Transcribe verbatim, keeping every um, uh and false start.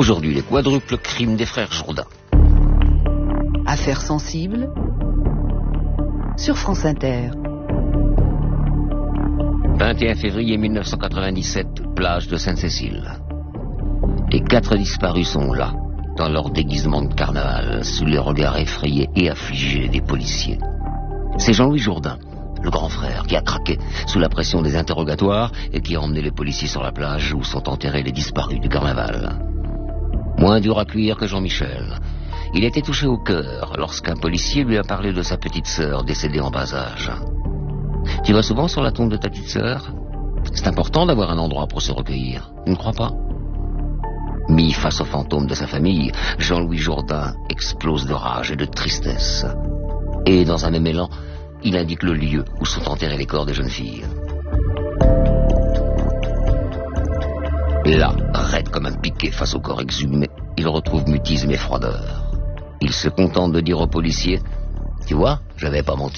Aujourd'hui, les quadruples crimes des frères Jourdain. Affaires sensibles sur France Inter. vingt et un février mille neuf cent quatre-vingt-dix-sept, plage de Sainte-Cécile. Les quatre disparus sont là, dans leur déguisement de carnaval, sous les regards effrayés et affligés des policiers. C'est Jean-Louis Jourdain, le grand frère, qui a craqué sous la pression des interrogatoires et qui a emmené les policiers sur la plage où sont enterrés les disparus du carnaval. Moins dur à cuire que Jean-Michel. Il était touché au cœur lorsqu'un policier lui a parlé de sa petite sœur décédée en bas âge. Tu vas souvent sur la tombe de ta petite sœur? C'est important d'avoir un endroit pour se recueillir, tu ne crois pas? Mis face au fantôme de sa famille, Jean-Louis Jourdain explose de rage et de tristesse. Et dans un même élan, il indique le lieu où sont enterrés les corps des jeunes filles. Là, raide comme un piquet face au corps exhumé, il retrouve mutisme et froideur. Il se contente de dire aux policiers « Tu vois, j'avais pas menti ».